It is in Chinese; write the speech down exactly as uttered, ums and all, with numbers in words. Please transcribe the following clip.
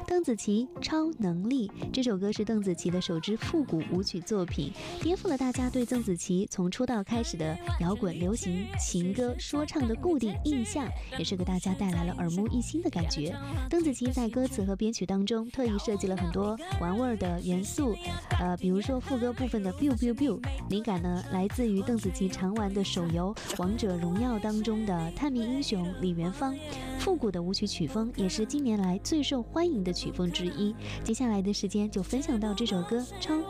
邓紫棋《超能力》这首歌是邓紫棋的首支复古舞曲作品，颠覆了大家对邓紫棋从出道开始的摇滚、流行、情歌、说唱的固定印象，也是给大家带来了耳目一新的感觉。邓紫棋在歌词和编曲当中特意设计了很多玩味的元素，呃，比如说副歌部分的 biu biu biu， 灵感呢来自于邓紫棋常玩的手游《王者荣耀》当中的探秘英雄李元芳。复古的舞曲曲风也是近年来最受欢迎的曲风之一。接下来的时间就分享到这首歌《超